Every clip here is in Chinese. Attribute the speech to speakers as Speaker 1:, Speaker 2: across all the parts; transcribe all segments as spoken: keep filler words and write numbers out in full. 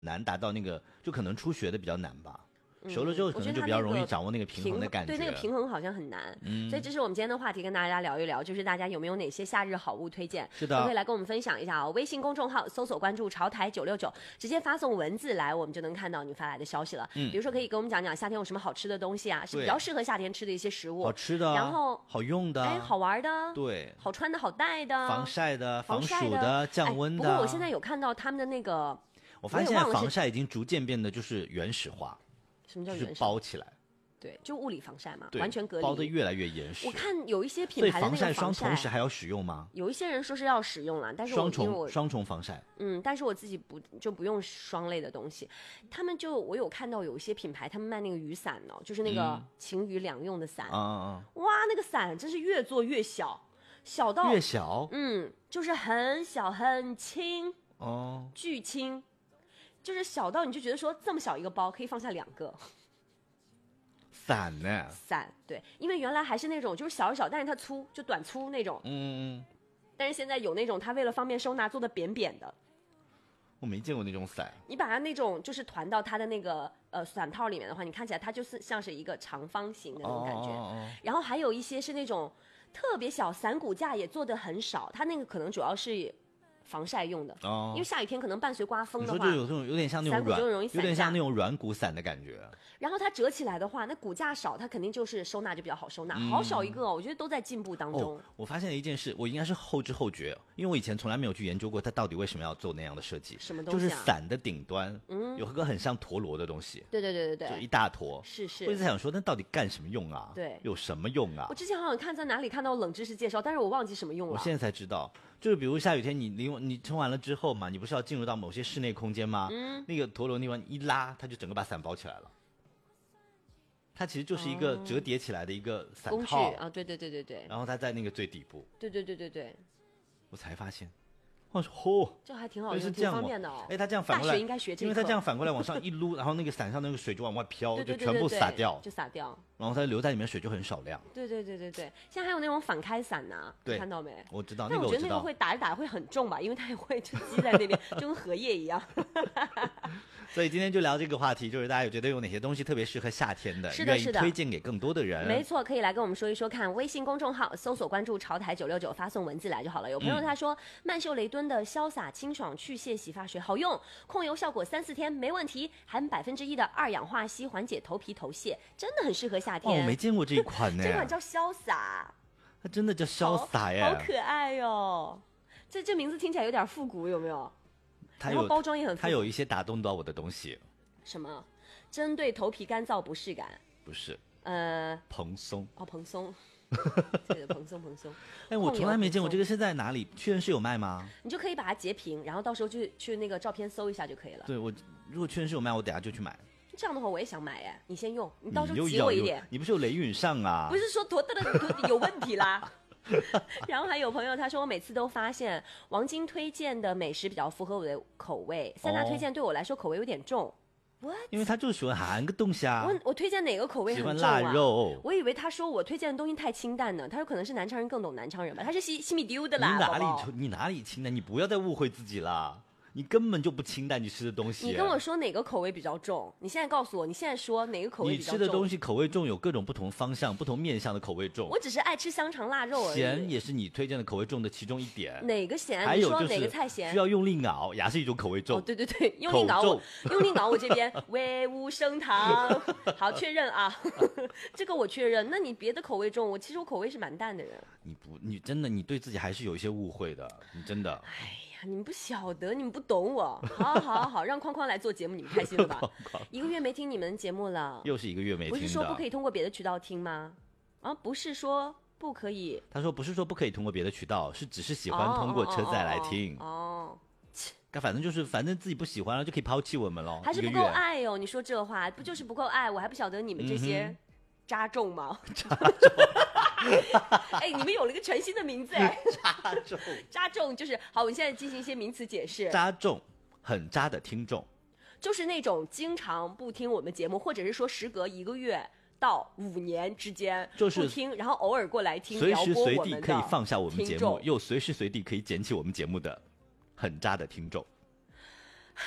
Speaker 1: 难达到那个，就可能初学的比较难吧。熟了之后可能就比较容易掌握那个平衡的感觉，
Speaker 2: 对那个平衡好像很难，嗯，所以这是我们今天的话题，跟大家聊一聊，就是大家有没有哪些夏日好物推荐？
Speaker 1: 是的，
Speaker 2: 都可以来跟我们分享一下啊、哦。微信公众号搜索关注潮台九六九，直接发送文字来，我们就能看到你发来的消息了。嗯，比如说可以跟我们讲讲夏天有什么好吃的东西啊，是比较适合夏天吃的一些食物，
Speaker 1: 好吃的，
Speaker 2: 然后
Speaker 1: 好用的，
Speaker 2: 哎，好玩的，
Speaker 1: 对，
Speaker 2: 好穿的好戴的，
Speaker 1: 防晒的，
Speaker 2: 防
Speaker 1: 暑的，降温的、
Speaker 2: 哎。不过我现在有看到他们的那个，
Speaker 1: 我发现现在防晒已经逐渐变得就是原始化。
Speaker 2: 什么叫原始？
Speaker 1: 就是包起来，
Speaker 2: 对，就物理防晒嘛，完全隔离，
Speaker 1: 包得越来越严实。
Speaker 2: 我看有一些品牌的那个防晒，
Speaker 1: 所以防晒霜同时还要使用吗？
Speaker 2: 有一些人说是要使用了，但是我
Speaker 1: 双重
Speaker 2: 我
Speaker 1: 双重防晒，
Speaker 2: 嗯，但是我自己不就不用霜类的东西。他们就我有看到有一些品牌，他们卖那个雨伞哦，就是那个晴雨两用的伞，
Speaker 1: 啊啊啊！
Speaker 2: 哇，那个伞真是越做越小，小到
Speaker 1: 越小，
Speaker 2: 嗯，就是很小很轻
Speaker 1: 哦，
Speaker 2: 巨轻，就是小到你就觉得说这么小一个包可以放下两个。
Speaker 1: 伞呢？
Speaker 2: 伞对，因为原来还是那种就是小小，但是它粗，就短粗那种。
Speaker 1: 嗯嗯。
Speaker 2: 但是现在有那种，它为了方便收纳做的扁扁的。
Speaker 1: 我没见过那种伞。
Speaker 2: 你把它那种就是团到它的那个呃伞套里面的话，你看起来它就是像是一个长方形的那种感觉。
Speaker 1: 哦哦哦。
Speaker 2: 然后还有一些是那种特别小，伞骨架也做的很少，它那个可能主要是防晒用的，哦，因为下雨天可能伴随刮风的话，
Speaker 1: 你说就有这种有点像那种软，
Speaker 2: 有
Speaker 1: 点像那种软骨伞的感觉。
Speaker 2: 然后它折起来的话，那骨架少，它肯定就是收纳就比较好收纳。嗯、好小一个哦，我觉得都在进步当中。
Speaker 1: 哦、我发现了一件事，我应该是后知后觉，因为我以前从来没有去研究过它到底为什么要做那样的设计。
Speaker 2: 什么东西、啊？
Speaker 1: 就是伞的顶端，嗯，有个很像陀螺的东西。
Speaker 2: 对对对对对，
Speaker 1: 就一大坨。
Speaker 2: 是是。
Speaker 1: 我一直在想说，那到底干什么用啊？
Speaker 2: 对，
Speaker 1: 有什么用啊？
Speaker 2: 我之前好像看在哪里看到冷知识介绍，但是我忘记什么用了。
Speaker 1: 我现在才知道。就是比如下雨天你你你撑完了之后嘛，你不是要进入到某些室内空间吗？嗯，那个陀螺那端一拉，它就整个把伞包起来了。它其实就是一个折叠起来的一个伞套。
Speaker 2: 工具啊，对对对对对。
Speaker 1: 然后它在那个最底部。
Speaker 2: 对对对对对。
Speaker 1: 我才发现，我说嚯，
Speaker 2: 这还挺好用，挺方便的哦。
Speaker 1: 哎，它这样反过来，
Speaker 2: 大学应该学这个，
Speaker 1: 因为它这样反过来往上一撸，然后那个伞上那个水就往外飘，
Speaker 2: 对对对对
Speaker 1: 就全部洒掉，
Speaker 2: 就洒掉。
Speaker 1: 然后它留在里面水就很少量。
Speaker 2: 对对对对对，现在还有那种反开伞呐，
Speaker 1: 对，
Speaker 2: 看到没？
Speaker 1: 我知道，
Speaker 2: 但我觉得那个会打着打着会很重吧，因为它也会就积在那边，就跟荷叶一样。
Speaker 1: 所以今天就聊这个话题，就是大家有觉得有哪些东西特别适合夏天的，
Speaker 2: 是的，是的，
Speaker 1: 愿意推荐给更多的人。
Speaker 2: 没错，可以来跟我们说一说看。微信公众号搜索关注潮台九六九，发送文字来就好了。有朋友他说，嗯、曼秀雷敦的潇洒清爽去屑洗发水好用，控油效果三四天没问题，含百分之一的二氧化硒，缓解头皮头屑，真的很适合夏天。
Speaker 1: 哦，我没见过这一款呢。
Speaker 2: 这款叫潇洒，
Speaker 1: 它真的叫潇洒耶，
Speaker 2: 好可爱哟、哦。这这名字听起来有点复古，有没有？
Speaker 1: 它有，
Speaker 2: 然后包装也很复古，
Speaker 1: 它有一些打动到我的东西。
Speaker 2: 什么？针对头皮干燥不适感？
Speaker 1: 不是，
Speaker 2: 呃，
Speaker 1: 蓬松。
Speaker 2: 哦，蓬松，对的，蓬松蓬松。
Speaker 1: 哎，我从来没见过这个是在哪里？确认是有卖吗？
Speaker 2: 你就可以把它截屏，然后到时候去去那个照片搜一下就可以了。
Speaker 1: 对，我如果确认是有卖，我等下就去买。
Speaker 2: 这样的话我也想买哎，你先用，你到时候挤我一点。
Speaker 1: 你不是有雷允上啊？
Speaker 2: 不是说多的的有问题啦。然后还有朋友他说，我每次都发现王晶推荐的美食比较符合我的口味，三大推荐对我来说口味有点重。What?
Speaker 1: 因为他就是喜欢韩个东西啊。
Speaker 2: 我我推荐哪个口味很重啊？
Speaker 1: 喜欢腊肉。
Speaker 2: 我以为他说我推荐的东西太清淡呢，他有可能是南昌人更懂南昌人吧？他是西西米丢的啦。
Speaker 1: 你哪里
Speaker 2: 宝宝
Speaker 1: 你哪里清淡？你不要再误会自己了。你根本就不清淡，你吃的东西。
Speaker 2: 你跟我说哪个口味比较重？你现在告诉我，你现在说哪个口味比较重？
Speaker 1: 你吃的东西口味重，有各种不同方向、不同面向的口味重。
Speaker 2: 我只是爱吃香肠腊肉而已。
Speaker 1: 咸也是你推荐的口味重的其中一点。
Speaker 2: 哪个咸？
Speaker 1: 还有就是
Speaker 2: 哪个菜咸？
Speaker 1: 需要用力熬，也是一种口味重。
Speaker 2: 哦，对对对，用力熬我，用力熬我这边威武升堂。好，确认啊，这个我确认。那你别的口味重，我其实我口味是蛮淡的人。
Speaker 1: 你不，你真的你对自己还是有一些误会的，你真的。
Speaker 2: 哎。你们不晓得，你们不懂我。好好好好，让框框来做节目，你们开心了吧？一个月没听你们节目了，
Speaker 1: 又是一个月没听的。
Speaker 2: 不是说不可以通过别的渠道听吗？啊，不是说不可以。
Speaker 1: 他说不是说不可以通过别的渠道，是只是喜欢通过车载来听。
Speaker 2: 哦，
Speaker 1: 那、哦、反正就是反正自己不喜欢了就可以抛弃我们喽。
Speaker 2: 还是不够爱哦？你说这话不就是不够爱？我还不晓得你们这些。嗯扎重吗？
Speaker 1: 扎重，
Speaker 2: 哎，你们有了一个全新的名字哎，
Speaker 1: 扎重，
Speaker 2: 扎重就是好。我们现在进行一些名词解释。
Speaker 1: 扎重，很扎的听众，
Speaker 2: 就是那种经常不听我们节目，或者是说时隔一个月到五年之间
Speaker 1: 就是
Speaker 2: 不听，然后偶尔过来听，
Speaker 1: 随时随地可以放下我们节目，又随时随地可以捡起我们节目的很扎的听众。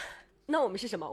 Speaker 2: 那我们是什么？